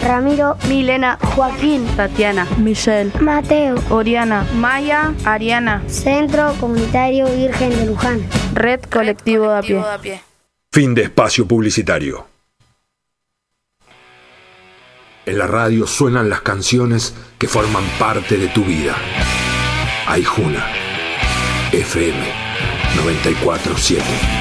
Ramiro, Milena, Joaquín, Tatiana, Michelle, Mateo, Oriana, Maya, Ariana. Centro Comunitario Virgen de Luján. Red Colectivo de a pie. Fin de espacio publicitario. En la radio suenan las canciones que forman parte de tu vida. Aijuna, FM 94.7.